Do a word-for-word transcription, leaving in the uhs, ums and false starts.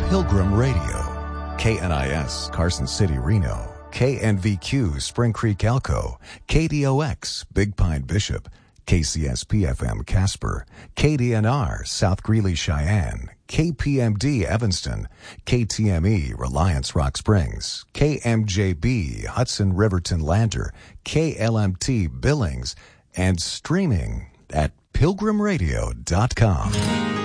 Pilgrim Radio, K N I S Carson City, Reno, K N V Q Spring Creek, Elko, K D O X Big Pine Bishop, K C S P F M Casper, K D N R South Greeley, Cheyenne, K P M D Evanston, K T M E Reliance Rock Springs, K M J B Hudson Riverton Lander, K L M T Billings, and streaming at pilgrim radio dot com.